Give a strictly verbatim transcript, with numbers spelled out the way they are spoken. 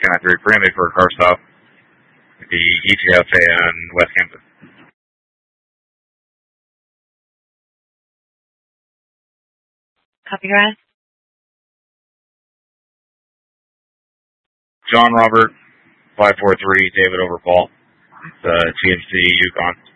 nine three, Brandy for a car stop at the E T F in West Kansas. Copy, guys. John Robert, five four three, David over Paul. It's uh, T M C Yukon.